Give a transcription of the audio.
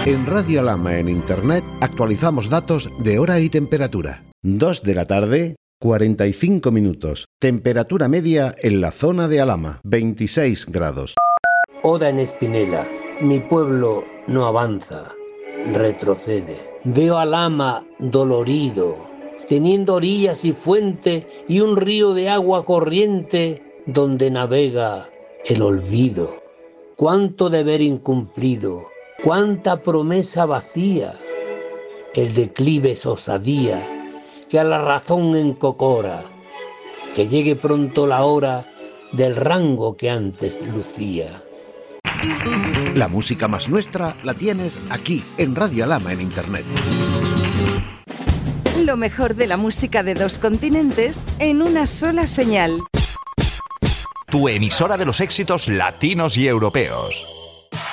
En Radio Alhama en Internet actualizamos datos de hora y temperatura. 2 de la tarde, 45 minutos. Temperatura media en la zona de Alhama, 26 grados. Oda en Espinela. Mi pueblo no avanza, retrocede. Veo a Alhama dolorido, teniendo orillas y fuente y un río de agua corriente donde navega el olvido. Cuánto deber incumplido, cuánta promesa vacía. El declive es osadía que a la razón encocora. Que llegue pronto la hora del rango que antes lucía. La música más nuestra la tienes aquí, en Radio Alhama en Internet. Lo mejor de la música de 2 continentes en una sola señal. Tu emisora de los éxitos latinos y europeos.